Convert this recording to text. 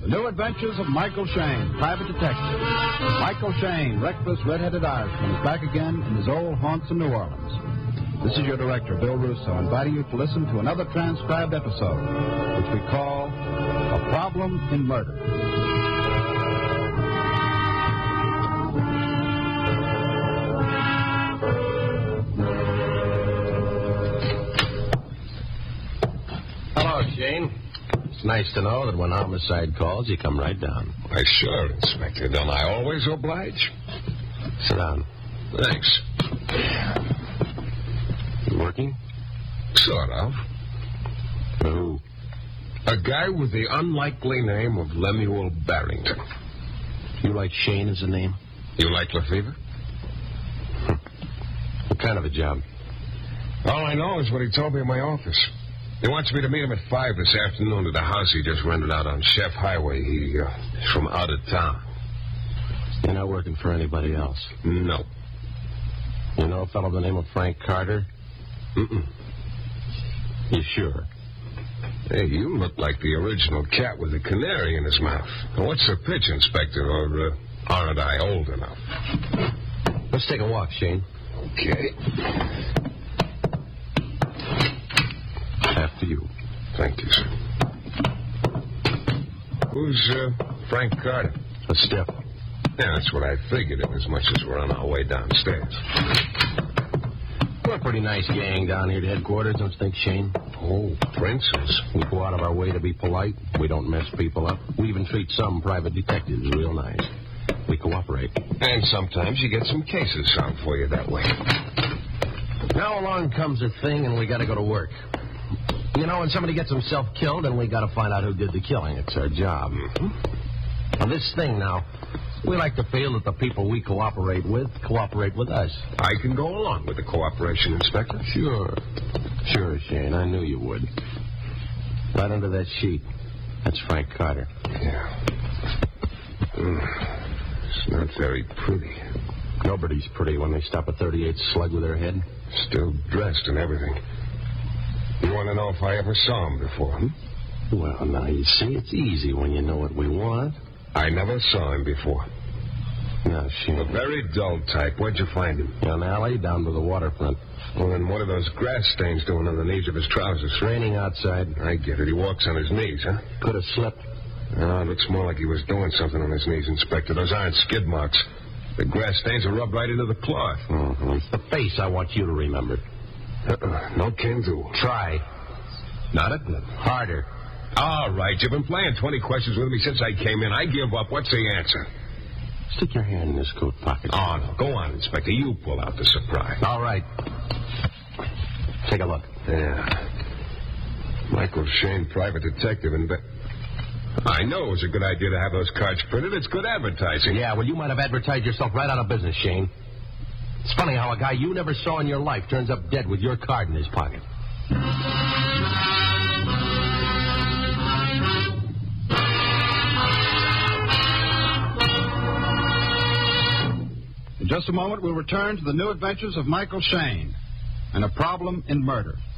The New Adventures of Michael Shayne, Private Detective. Michael Shayne, reckless red-headed Irishman, is back again in his old haunts in New Orleans. This is your director, Bill Russo, inviting you to listen to another transcribed episode, which we call A Problem in Murder. Hello, Shane. It's nice to know that when homicide calls, you come right down. Why, sure, Inspector. Don't I always oblige? Sit down. Thanks. You working? Sort of. Who? A guy with the unlikely name of Lemuel Barrington. You like Shane as a name? You like Lefevre? What kind of a job? All I know is what he told me in my office. He wants me to meet him at 5 this afternoon at the house he just rented out on Chef Highway. He's from out of town. You're not working for anybody else? No. You know a fellow by the name of Frank Carter? Mm-mm. You sure? Hey, you look like the original cat with a canary in his mouth. Now, what's the pitch, Inspector, or aren't I old enough? Let's take a walk, Shane. Okay. After you. Thank you, sir. Who's Frank Carter? A step. Yeah, that's what I figured, as much as we're on our way downstairs. We're a pretty nice gang down here at headquarters, don't you think, Shane? Oh, princes. We go out of our way to be polite. We don't mess people up. We even treat some private detectives real nice. We cooperate. And sometimes you get some cases solved for you that way. Now along comes a thing, and we got to go to work. You know, when somebody gets himself killed, then we got to find out who did the killing. It's our job. Mm-hmm. Now, this thing now, we like to feel that the people we cooperate with us. I can go along with the cooperation, Inspector. Sure, Shane. I knew you would. Right under that sheet. That's Frank Carter. Yeah. It's not very pretty. Nobody's pretty when they stop a .38 slug with their head. Still dressed and everything. You want to know if I ever saw him before, Well, now, you see, it's easy when you know what we want. I never saw him before. Now, Shane. A very dull type. Where'd you find him? In an alley down to the waterfront. Well, then what are those grass stains doing on the knees of his trousers? It's raining outside. I get it. He walks on his knees, huh? Could have slipped. Oh, it looks more like he was doing something on his knees, Inspector. Those aren't skid marks. The grass stains are rubbed right into the cloth. Mm-hmm. It's the face I want you to remember. No can do. Try. Not a bit. Harder. All right, you've been playing 20 questions with me since I came in. I give up. What's the answer? Stick your hand in this coat pocket. Oh, no. Go on, Inspector. You pull out the surprise. All right. Take a look. Yeah. Michael Shayne, private detective, and I know it was a good idea to have those cards printed. It's good advertising. Yeah, well, you might have advertised yourself right out of business, Shane. It's funny how a guy you never saw in your life turns up dead with your card in his pocket. In just a moment, we'll return to the New Adventures of Michael Shayne and A Problem in Murder.